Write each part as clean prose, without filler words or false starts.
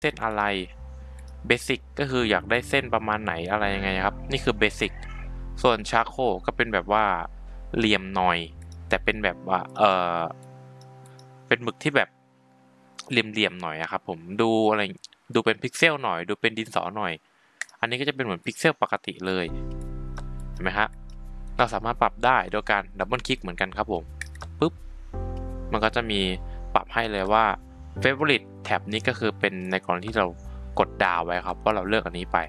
เส้นอะไรเบสิกก็คืออยากได้เส้นประมาณไหนอะไรยังไงครับนี่คือเบสิกส่วนชาโคก็เป็นแบบว่าเหลี่ยมหน่อยแต่เป็นแบบว่าเป็นหมึกที่แบบเหลี่ยมๆหน่อยอะครับผมดูอะไรดูเป็นพิกเซลหน่อยดูเป็นดินสอหน่อยอันนี้ก็จะเป็นเหมือนพิกเซลปกติเลยเห็นไหมฮะเราสามารถปรับได้โดยการดับเบิลคลิกเหมือนกันครับผมปุ๊บมันก็จะมีปรับให้เลยว่า Favorite แท็บนี้ก็คือเป็นในกรณีที่เรากดดาวไว้ครับว่าเราเลือกอันนี้ไป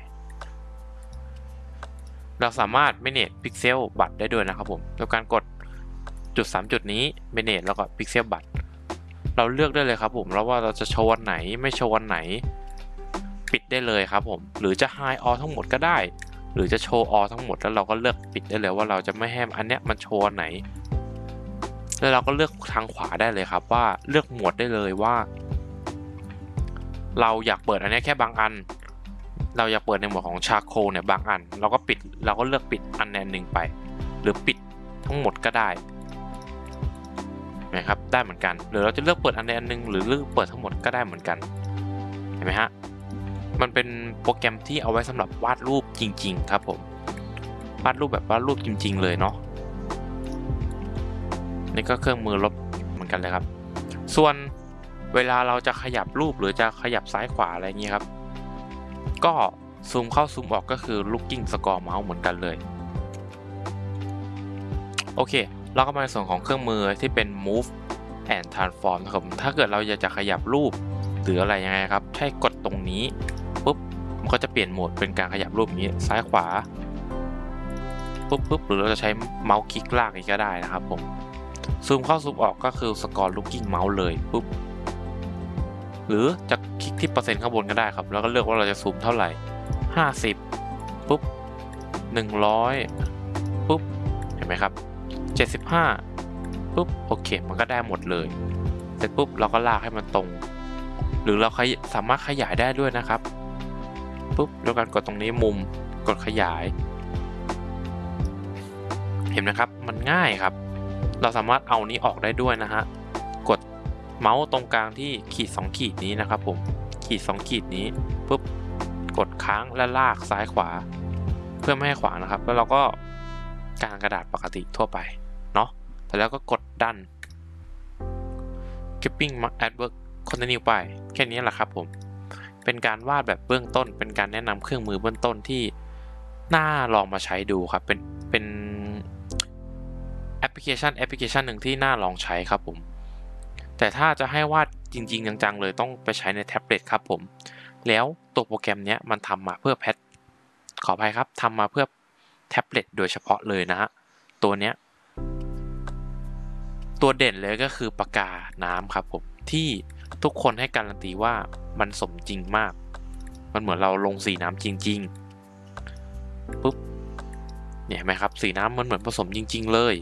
เราสามารถ manage pixel บัตรได้ด้วยนะครับผมโดยการกดจุด3จุดนี้ manage แล้วก็ pixel บัตรเราเลือกได้เลยครับผมแล้วว่าเราจะโชว์วันไหนไม่โชว์วันไหนปิดได้เลยครับผมหรือจะ high all ทั้งหมดก็ได้หรือจะโชว์ all ทั้งหมดแล้วเราก็เลือกปิดได้เลยว่าเราจะไม่ให้อันเนี้ยมันโชว์ไหนแล้วเราก็เลือกทางขวาได้เลยครับว่าเลือกหมวดได้เลยว่าเราอยากเปิดอันนี้แค่บางอันเราอยากเปิดในหมวดของชาโคเนี่ยบางอันเราก็ปิดเราก็เลือกปิดอันใดหนึ่งไปหรือปิดทั้งหมดก็ได้นะครับได้เหมือนกันหรือเราจะเลือกเปิดอันใดอันหนึ่งหรือเลือกเปิดทั้งหมดก็ได้เหมือนกันเห็นไหมฮะมันเป็นโปรแกรมที่เอาไว้สำหรับวาดรูปจริงๆครับผมวาดรูปแบบวาดรูปจริงๆเลยเนาะนี่ก็เครื่องมือลบเหมือนกันเลยครับส่วนเวลาเราจะขยับรูปหรือจะขยับซ้ายขวาอะไรอย่างนี้ครับก็ซูมเข้าซูมออกก็คือ looking score mouse เหมือนกันเลยโอเคเราก็มาในส่วนของเครื่องมือที่เป็น move and transform นะครับถ้าเกิดเราอยากจะขยับรูปหรืออะไรยังไงครับใช้กดตรงนี้ปุ๊บมันก็จะเปลี่ยนโหมดเป็นการขยับรูปนี้ซ้ายขวาปุ๊บหรือเราจะใช้เมาส์คลิกลากอีกก็ได้นะครับผมซูมเข้าซูมออกก็คือ score looking mouse เลยปุ๊บหรือจะคลิกที่เปอร์เซ็นต์ข้างบนก็ได้ครับแล้วก็เลือกว่าเราจะซูมเท่าไหร่50ปุ๊บ100ปุ๊บเห็นไหมครับ75ปุ๊บโอเคมันก็ได้หมดเลยเสร็จปุ๊บเราก็ลากให้มันตรงหรือเราสามารถขยายได้ด้วยนะครับปุ๊บแล้วการกดตรงนี้มุมกดขยายเห็นไหมครับมันง่ายครับเราสามารถเอานี้ออกได้ด้วยนะฮะกดเมาส์ตรงกลางที่ขีด2ขีดนี้นะครับผมขีด2ขีดนี้ปุ๊บกดค้างและลากซ้ายขวาเพื่อไม่ให้ขวางนะครับแล้วเราก็กางกระดาษปกติทั่วไปเนาะแต่แล้วก็กดดัน keeping at work continue ไปแค่นี้แหละครับผมเป็นการวาดแบบเบื้องต้นเป็นการแนะนำเครื่องมือเบื้องต้นที่น่าลองมาใช้ดูครับเป็นแอปพลิเคชันหนึ่งที่น่าลองใช้ครับผมแต่ถ้าจะให้วาดจริงๆจังๆเลยต้องไปใช้ในแท็บเล็ตครับผมแล้วตัวโปรแกรมนี้มันทำมาเพื่อขออภัยครับทำมาเพื่อแท็บเล็ตโดยเฉพาะเลยนะฮะตัวเนี้ยตัวเด่นเลยก็คือปากกาน้ำครับผมที่ทุกคนให้การันตีว่ามันสมจริงมากมันเหมือนเราลงสีน้ำจริงๆปุ๊บเนี่ยเห็นไหมครับสีน้ำมันเหมือนผสมจริงๆเลย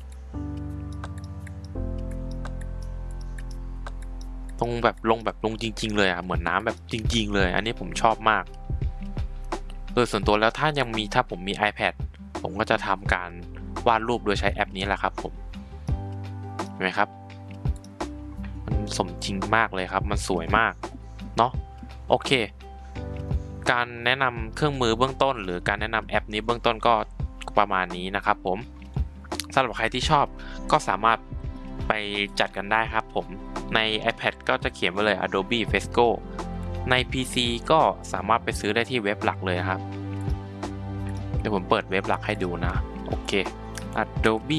ลงจริงๆเลยอ่ะเหมือนน้ำแบบจริงๆเลยอันนี้ผมชอบมากโดยส่วนตัวแล้วถ้าผมมี iPad ผมก็จะทำการวาดรูปโดยใช้แอปนี้แหละครับผมเห็นไหมครับมันสมจริงมากเลยครับมันสวยมากเนาะโอเคการแนะนำเครื่องมือเบื้องต้นหรือการแนะนำแอปนี้เบื้องต้นก็ประมาณนี้นะครับผมสำหรับใครที่ชอบก็สามารถไปจัดกันได้ครับผมใน iPad ก็จะเขียนไว้เลย Adobe Fresco ใน PC ก็สามารถไปซื้อได้ที่เว็บหลักเลยครับเดี๋ยวผมเปิดเว็บหลักให้ดูนะโอเค Adobe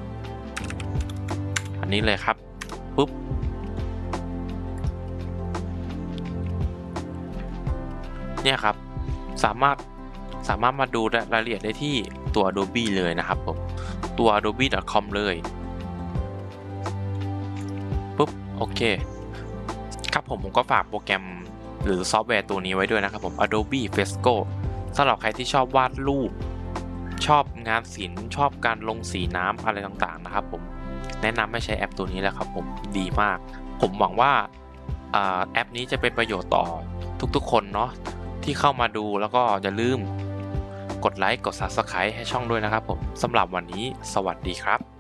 อันนี้เลยครับปุ๊บเนี่ยครับสามารถมาดูรายละเอียดได้ที่ตัว Adobe เลยนะครับผมตัว adobe.com เลยปุ๊บโอเคครับผมก็ฝากโปรแกรมหรือซอฟต์แวร์ตัวนี้ไว้ด้วยนะครับผม Adobe Fresco สำหรับใครที่ชอบวาดรูปชอบงานศิลป์ชอบการลงสีน้ำอะไรต่างๆนะครับผมแนะนำให้ใช้แอปตัวนี้แหละครับผมดีมากผมหวังว่าแอปนี้จะเป็นประโยชน์ต่อทุกๆคนเนาะที่เข้ามาดูแล้วก็อย่าลืมกดไลค์กด Subscribe ให้ช่องด้วยนะครับผมสำหรับวันนี้สวัสดีครับ